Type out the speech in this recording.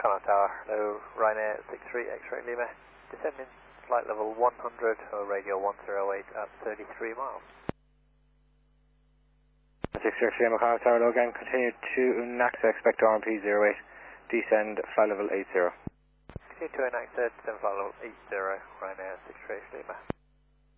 Command Tower, hello, Ryanair 63 X-Ray Lima, descending flight level 100, or radio 108 at 33 miles. 63 X-Ray Lima, Command Tower, hello again, continue to NACSA, expect RMP 08, descend flight level 80. Continue to NACSA, descend flight level 80, Ryanair 63 X Lima.